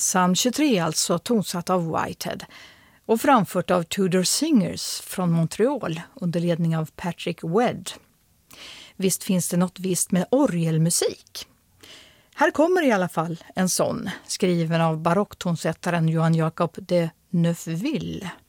Psalm 23 alltså, tonsatt av Whitehead och framfört av Tudor Singers från Montreal under ledning av Patrick Wedd. Visst finns det något visst med orgelmusik. Här kommer i alla fall en sån, skriven av barocktonsättaren Johann Jacob de Neufville.